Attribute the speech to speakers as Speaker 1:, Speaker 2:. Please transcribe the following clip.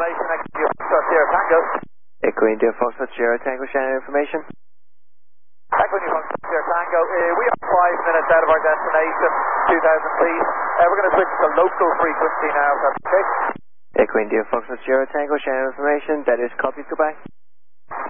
Speaker 1: information. Echo Sierra Tango.
Speaker 2: Echo India Foxtrot Sierra Tango, Shannon information.
Speaker 1: Echo India Foxtrot Sierra Tango. We are 5 minutes out of our destination, 2,000 feet. We're going to switch to local frequency now, if that's okay.
Speaker 2: Echo India Foxtrot Sierra Tango, Shannon information. That is copy, goodbye.